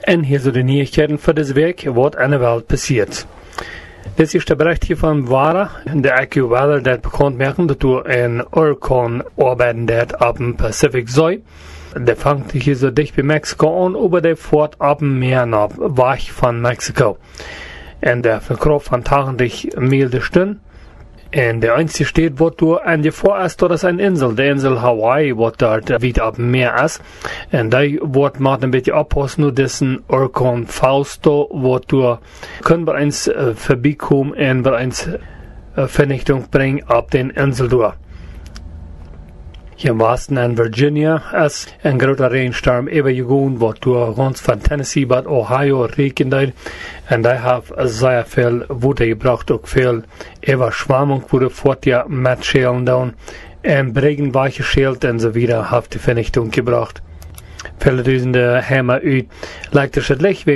En hier so die Neuigkeiten für das Werk, was an der Welt passiert. Das ist der Bericht hier von Vara, der AccuWeather, der bekannt machen, dass du ein Orkan arbeiten der auf dem Pacific Sei. Der fängt hier so dicht bei Mexiko an, aber der fährt ab dem Meer nach, weg von Mexiko. Und der verkauft von Tagen durch milde Stunden. Und der einzige Stadt, wo du an dir vorerst, das ist eine Insel, die Insel Hawaii, wo dort weit ab dem Meer ist. Und da wird man ein bisschen abpassen, nur diesen Orkan Fausto, wo du können wir eins vorbeikommen und wir eins Vernichtung bringen ab den Insel durch. Hier im Westen in Virginia ist ein großer Regensturm übergegangen, wo du ganz von Tennessee bis Ohio regnet. Und da haben sehr viel Wunder gebraucht, auch viel Überschwemmung wurde fort ja mit Schälen down. Und Regenweiche Schält und so wieder hat die Vernichtung gebracht. Viele Tausende Hämmer uit, leicht es Licht